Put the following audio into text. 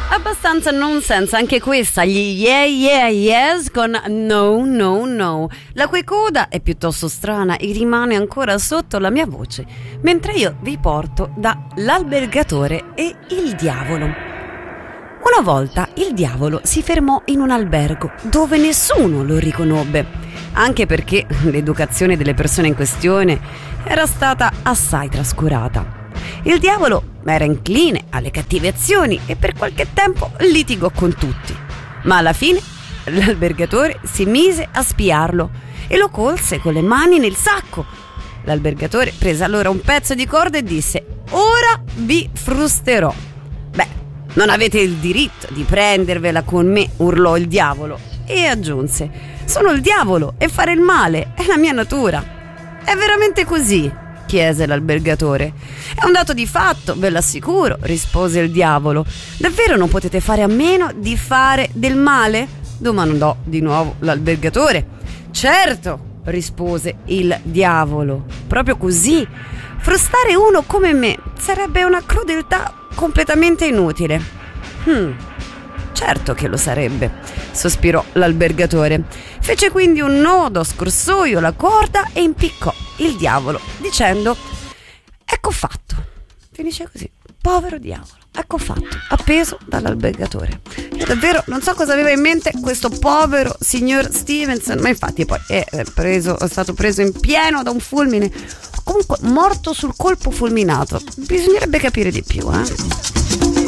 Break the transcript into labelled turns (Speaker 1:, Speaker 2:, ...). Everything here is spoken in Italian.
Speaker 1: Abbastanza nonsense anche questa, gli yeah yeah yes con no no no, la cui coda è piuttosto strana e rimane ancora sotto la mia voce, mentre io vi porto da L'albergatore e il diavolo. Una volta il diavolo si fermò in un albergo dove nessuno lo riconobbe, anche perché l'educazione delle persone in questione era stata assai trascurata. Il diavolo era incline alle cattive azioni e per qualche tempo litigò con tutti, ma alla fine l'albergatore si mise a spiarlo e lo colse con le mani nel sacco. L'albergatore prese allora un pezzo di corda e disse: «Ora vi frusterò». «Beh, non avete il diritto di prendervela con me», urlò il diavolo e aggiunse: «Sono il diavolo e fare il male è la mia natura». «È veramente così?», chiese l'albergatore. «È un dato di fatto, ve l'assicuro», rispose il diavolo. «Davvero non potete fare a meno di fare del male?», domandò di nuovo l'albergatore. «Certo», rispose il diavolo, «proprio così. Frustare uno come me sarebbe una crudeltà completamente inutile». «Certo che lo sarebbe», sospirò l'albergatore. Fece quindi un nodo, scorsò la corda e impiccò il diavolo dicendo: «Ecco fatto». Finisce così: «Povero diavolo, ecco fatto», appeso dall'albergatore. Io davvero non so cosa aveva in mente questo povero signor Stevenson, ma infatti poi è stato preso in pieno da un fulmine, comunque morto sul colpo fulminato. Bisognerebbe capire di più,